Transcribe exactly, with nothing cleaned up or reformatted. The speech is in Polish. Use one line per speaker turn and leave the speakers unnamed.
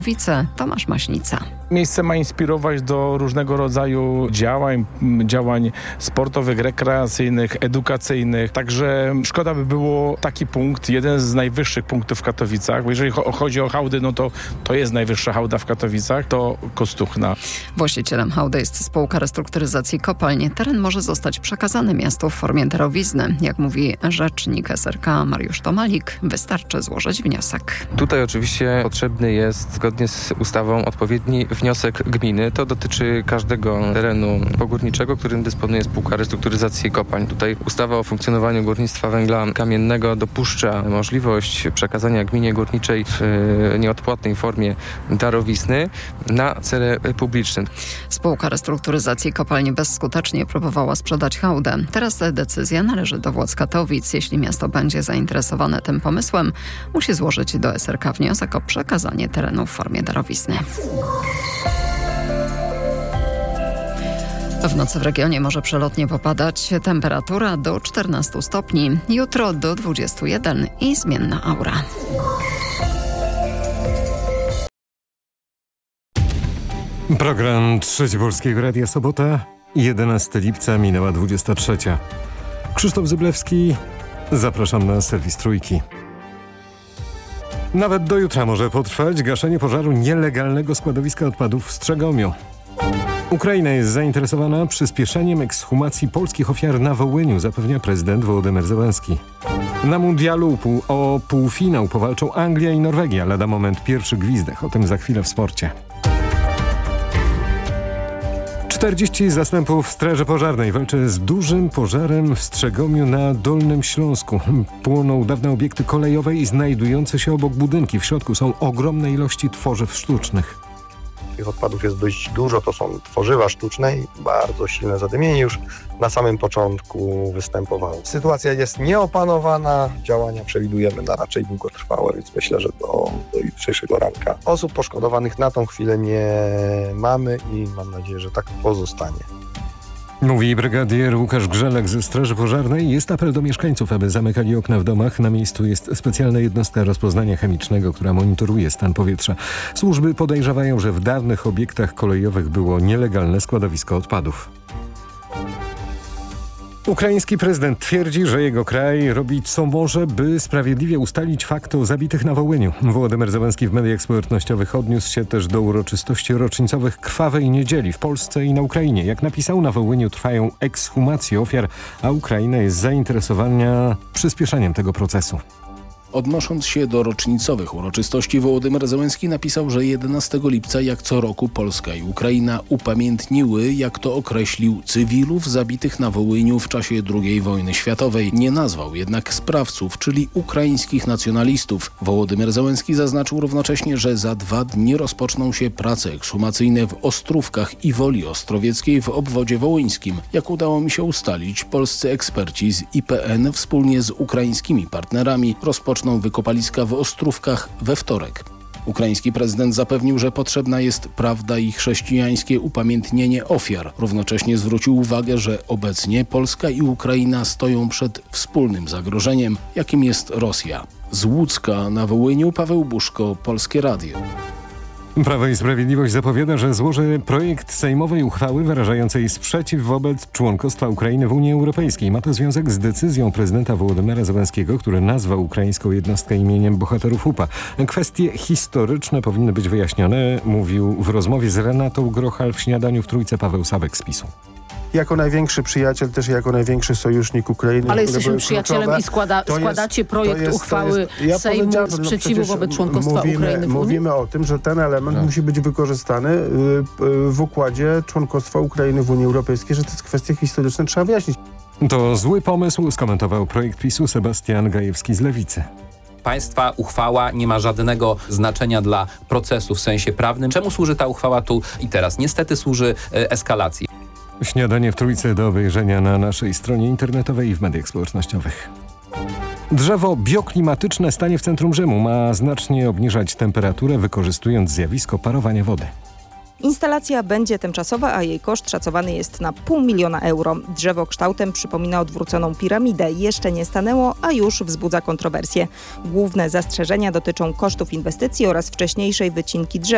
Wice Tomasz Maśnica.
Miejsce ma inspirować do różnego rodzaju działań, działań sportowych, rekreacyjnych, edukacyjnych. Także szkoda by było taki punkt, jeden z najwyższych punktów w Katowicach. Bo jeżeli chodzi o hałdy, no to to jest najwyższa hałda w Katowicach, to Kostuchna.
Właścicielem hałdy jest spółka restrukturyzacji kopalń. Teren może zostać przekazany miastu w formie darowizny. Jak mówi rzecznik S R K Mariusz Tomalik, wystarczy złożyć wniosek.
Tutaj oczywiście potrzebny jest zgodnie z ustawą odpowiedni wniosek gminy. To dotyczy każdego terenu pogórniczego, którym dysponuje spółka restrukturyzacji kopalń. Tutaj ustawa o funkcjonowaniu górnictwa węgla kamiennego dopuszcza możliwość przekazania gminie górniczej w nieodpłatnej formie darowizny na cele publiczne.
Spółka restrukturyzacji kopalni bezskutecznie próbowała sprzedać hałdę. Teraz decyzja należy do władz Katowic. Jeśli miasto będzie zainteresowane tym pomysłem, musi złożyć do S R K wniosek o przekazanie terenu w formie darowizny. W nocy w regionie może przelotnie popadać. Temperatura do czternastu stopni. Jutro do dwudziestu jeden i zmienna aura.
Program Trzeci Polskiego Radia, sobota, jedenastego lipca, minęła dwudziesta trzecia. Krzysztof Zyblewski, zapraszam na serwis Trójki. Nawet do jutra może potrwać gaszenie pożaru nielegalnego składowiska odpadów w Strzegomiu. Ukraina jest zainteresowana przyspieszeniem ekshumacji polskich ofiar na Wołyniu, zapewnia prezydent Wołodymyr Zełenski. Na mundialu pół, o półfinał powalczą Anglia i Norwegia. Lada moment pierwszy gwizdek. O tym za chwilę w sporcie. czterdzieści zastępów Straży Pożarnej walczy z dużym pożarem w Strzegomiu na Dolnym Śląsku. Płoną dawne obiekty kolejowe i znajdujące się obok budynki. W środku są ogromne ilości tworzyw sztucznych.
Tych odpadów jest dość dużo, to są tworzywa sztuczne i bardzo silne zadymienie już na samym początku występowało. Sytuacja jest nieopanowana, działania przewidujemy na raczej długotrwałe, więc myślę, że do, do jutrzejszego ranka. Osób poszkodowanych na tą chwilę nie mamy i mam nadzieję, że tak pozostanie.
Mówi brygadier Łukasz Grzelek ze Straży Pożarnej. Jest apel do mieszkańców, aby zamykali okna w domach. Na miejscu jest specjalna jednostka rozpoznania chemicznego, która monitoruje stan powietrza. Służby podejrzewają, że w dawnych obiektach kolejowych było nielegalne składowisko odpadów. Ukraiński prezydent twierdzi, że jego kraj robi co może, by sprawiedliwie ustalić fakty o zabitych na Wołyniu. Wołodymyr Zełenski w mediach społecznościowych odniósł się też do uroczystości rocznicowych Krwawej Niedzieli w Polsce i na Ukrainie. Jak napisał, na Wołyniu trwają ekshumacje ofiar, a Ukraina jest zainteresowana przyspieszeniem tego procesu.
Odnosząc się do rocznicowych uroczystości, Wołodymyr Zełenski napisał, że jedenastego lipca jak co roku Polska i Ukraina upamiętniły, jak to określił, cywilów zabitych na Wołyniu w czasie drugiej wojny światowej. Nie nazwał jednak sprawców, czyli ukraińskich nacjonalistów. Wołodymyr Zełenski zaznaczył równocześnie, że za dwa dni rozpoczną się prace ekshumacyjne w Ostrówkach i Woli Ostrowieckiej w obwodzie wołyńskim. Jak udało mi się ustalić, polscy eksperci z I P N wspólnie z ukraińskimi partnerami rozpoczną wykopaliska w Ostrówkach we wtorek. Ukraiński prezydent zapewnił, że potrzebna jest prawda i chrześcijańskie upamiętnienie ofiar. Równocześnie zwrócił uwagę, że obecnie Polska i Ukraina stoją przed wspólnym zagrożeniem, jakim jest Rosja. Z Łódzka na Wołyniu Paweł Buszko, Polskie Radio.
Prawo i Sprawiedliwość zapowiada, że złoży projekt sejmowej uchwały wyrażającej sprzeciw wobec członkostwa Ukrainy w Unii Europejskiej. Ma to związek z decyzją prezydenta Wołodymyra Zełenskiego, który nazwał ukraińską jednostkę imieniem bohaterów U P A. Kwestie historyczne powinny być wyjaśnione, mówił w rozmowie z Renatą Grochal w Śniadaniu w Trójce Paweł Sabek z PiSu.
Jako największy przyjaciel, też jako największy sojusznik Ukrainy.
Ale jesteśmy przyjacielem kluczowe. i składa, składacie jest, projekt jest, uchwały jest, ja Sejmu sprzeciwu wobec członkostwa
mówimy,
Ukrainy w Unii?
Mówimy o tym, że ten element no. musi być wykorzystany w układzie członkostwa Ukrainy w Unii Europejskiej, że te kwestie historyczne trzeba wyjaśnić.
To zły pomysł, skomentował projekt PiSu Sebastian Gajewski z Lewicy.
Państwa uchwała nie ma żadnego znaczenia dla procesu w sensie prawnym. Czemu służy ta uchwała tu i teraz? Niestety służy e, eskalacji.
Śniadanie w Trójce do obejrzenia na naszej stronie internetowej i w mediach społecznościowych. Drzewo bioklimatyczne stanie w centrum Rzymu. Ma znacznie obniżać temperaturę, wykorzystując zjawisko parowania wody.
Instalacja będzie tymczasowa, a jej koszt szacowany jest na pół miliona euro. Drzewo kształtem przypomina odwróconą piramidę. Jeszcze nie stanęło, a już wzbudza kontrowersje. Główne zastrzeżenia dotyczą kosztów inwestycji oraz wcześniejszej wycinki drzew.